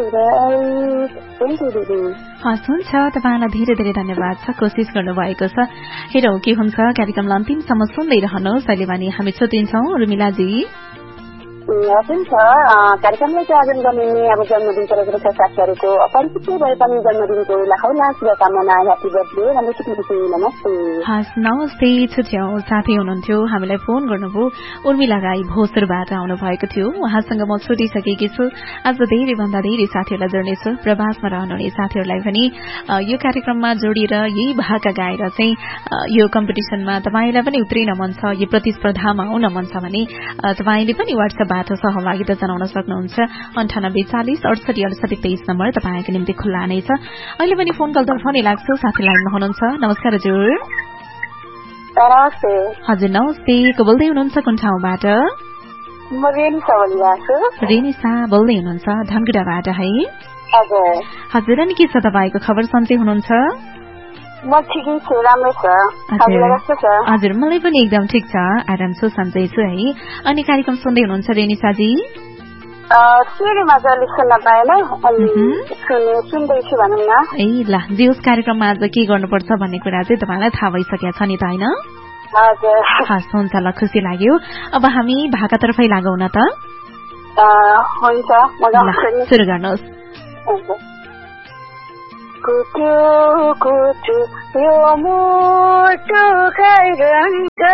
हस् हुन्छ तपाईँलाई धेरै धेरै धन्यवाद छ कोसिस गर्नुभएको छ हेरौँ के हुन्छ कार्यक्रमलाई अन्तिमसम्म सुन्दै रहनुहोस् अहिले भने हामी छुट्टिन्छौँ उर्मिलाजी हुन्छ कार्यक्रमलाई चाहिँ आयोजन गर्ने अब जन्मदिन परेको छ साथीहरूको परिचित भए पनि जन्मदिनको लाखौँ लाख शुभकामना ह्यापी बर्थडे राम्रो छुट्टी नमस्ते हस् नमस्ते छुट्याउँ साथी हुनुहुन्थ्यो हामीलाई फोन गर्नुभयो उर्मिला राई भोसरबाट आउनु भएको थियो उहाँसँग म छुटिसकेकी छु आज धेरैभन्दा धेरै साथीहरूलाई जोड्नेछु प्रवासमा रहनुहुने साथीहरूलाई पनि यो कार्यक्रममा जोडिएर यही भाका गाएर चाहिँ यो कम्पिटिसनमा तपाईँलाई पनि उत्रिन मन छ यो प्रतिस्पर्धामा आउन मन छ भने तपाईँले पनि वाट्सएपबाट सहभागिता जनाउन सक्नुहुन्छ 9840686823 नम्बर तपाईँको निम्ति खुल्ला नै छ अहिले पनि फोन कल तर्फ नै लाग्छु साथी लाइनमा हुनुहुन्छ नमस्कार हजुर हजुर नमस्ते को बोल्दै हुनुहुन्छ कुन ठाउँबाट रेनिसा बोल्दै हुनुहुन्छ धनकुटाबाट है हजुर अनि के छ तपाईँको खबर सन्चै हुनुहुन्छ हजुर मलाई पनि एकदम ठिक छ आराम छु सन्चै छु है अनि कार्यक्रम सुन्दै हुनुहुन्छ रेनिसाजी ए ल दिवस कार्यक्रममा आज के गर्नुपर्छ भन्ने कुरा चाहिँ तपाईँलाई थाहा भइसकेको छ नि त होइन हस् हुन्छ ल खुसी लाग्यो अब हामी भाकातर्फै लागौँ न त सुरु गर्नुहोस् कुटु कुटु यो मुटु